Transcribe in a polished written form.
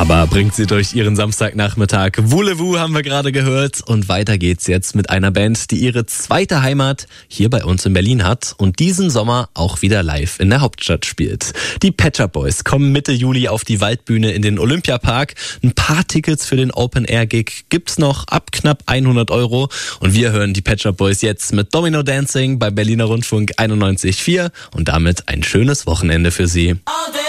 Aber bringt sie durch ihren Samstagnachmittag. Voulez-vous haben wir gerade gehört. Und weiter geht's jetzt mit einer Band, die ihre zweite Heimat hier bei uns in Berlin hat und diesen Sommer auch wieder live in der Hauptstadt spielt. Die Pet Shop Boys kommen Mitte Juli auf die Waldbühne in den Olympiapark. Ein paar Tickets für den Open-Air-Gig gibt's noch ab knapp 100 €. Und wir hören die Pet Shop Boys jetzt mit Domino Dancing bei Berliner Rundfunk 91,4 und damit ein schönes Wochenende für Sie.